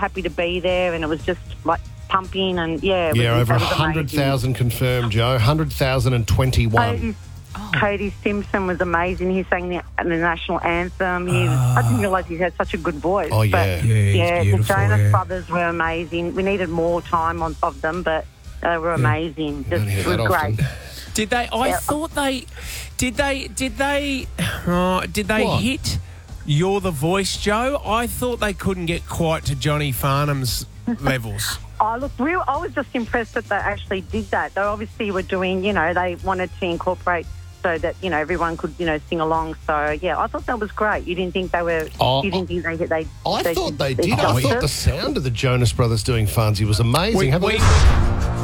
happy to be there, and it was just like pumping, and Over 100,000 confirmed, Joe. 100,021. Cody Simpson was amazing. He sang the national anthem. I didn't realise he had such a good voice. Oh, yeah. The Jonas Brothers were amazing. We needed more time of them, but they were amazing. It was great. Did they? I thought they did. Did they hit "You're the Voice," Joe? I thought they couldn't get quite to Johnny Farnham's levels. I was just impressed that they actually did that. They obviously were doing, they wanted to incorporate so that, everyone could, sing along. So, I thought that was great. You didn't think they were... you didn't think they I thought they did. I thought the sound of the Jonas Brothers doing Fonzie was amazing.